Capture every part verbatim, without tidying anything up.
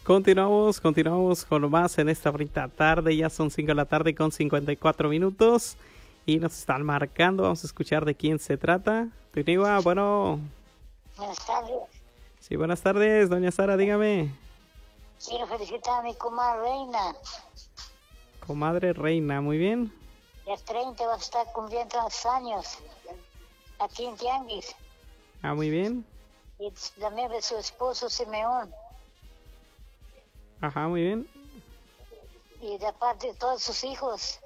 Continuamos, continuamos con más en esta bonita tarde. Ya son cinco de la tarde con cincuenta y cuatro minutos. Y nos están marcando. Vamos a escuchar de quién se trata. Tinigua, bueno. Buenas tardes. Sí, buenas tardes, doña Sara, dígame. Quiero felicitar a mi comadre Reina. Comadre Reina, muy bien. Ya treinta va a estar cumpliendo los años. Aquí en Tianguis. Ah, muy bien. Y también de su esposo Simeón. Ajá, muy bien. Y de parte de todos sus hijos.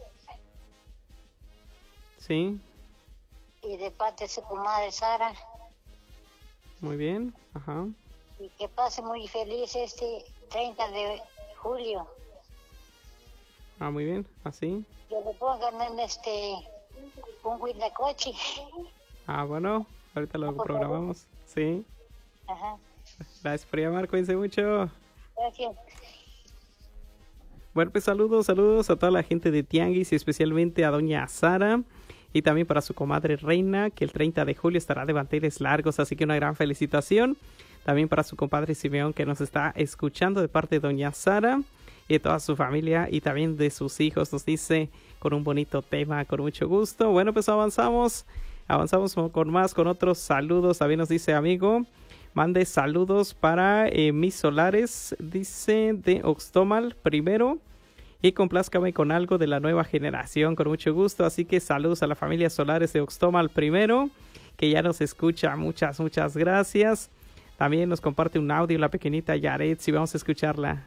Sí. Y de parte de su comadre Sara. Muy bien, ajá. Y que pase muy feliz este treinta de julio. Ah, muy bien, así. Que le pongan en este un huitlacoche. Ah, bueno, ahorita lo Por programamos. Sí. Ajá. Gracias por llamar, cuídense mucho. Gracias. Bueno, pues saludos, saludos a toda la gente de Tianguis y especialmente a doña Sara y también para su comadre Reina, que el treinta de julio estará de manteles largos, así que una gran felicitación. También para su compadre Simeón, que nos está escuchando de parte de doña Sara y de toda su familia y también de sus hijos, nos dice con un bonito tema, con mucho gusto. Bueno, pues avanzamos, avanzamos con más, con otros saludos. También nos dice, amigo, mande saludos para eh, mis solares, dice, de Oxtomal primero. Y complázcame con algo de la nueva generación, con mucho gusto. Así que saludos a la familia Solares de Oxtomal primero, que ya nos escucha. Muchas, muchas gracias. También nos comparte un audio la pequeñita Yaret, si vamos a escucharla.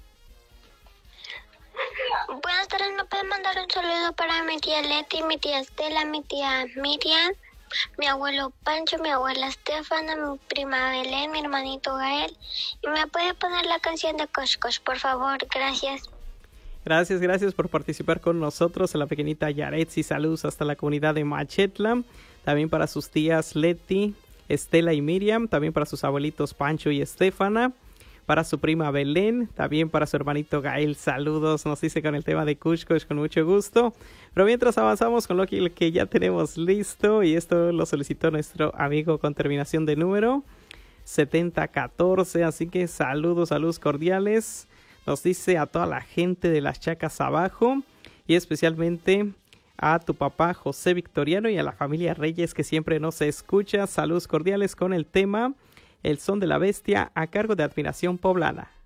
Buenas tardes, ¿me pueden mandar un saludo para mi tía Leti, mi tía Estela, mi tía Miriam, mi abuelo Pancho, mi abuela Estefana, mi prima Belén, mi hermanito Gael? Y me puede poner la canción de Kosh Kosh, por favor, gracias. Gracias, gracias por participar con nosotros en la pequeñita Yaretsi. Saludos hasta la comunidad de Machetla. También para sus tías Leti, Estela y Miriam. También para sus abuelitos Pancho y Estefana. Para su prima Belén. También para su hermanito Gael. Saludos, nos dice con el tema de Kush Kush con mucho gusto. Pero mientras avanzamos con lo que, lo que ya tenemos listo. Y esto lo solicitó nuestro amigo con terminación de número setenta catorce. Así que saludos, saludos cordiales. Nos dice a toda la gente de las Chacas abajo y especialmente a tu papá José Victoriano y a la familia Reyes que siempre nos escucha. Saludos cordiales con el tema El Son de la Bestia a cargo de Admiración Poblana.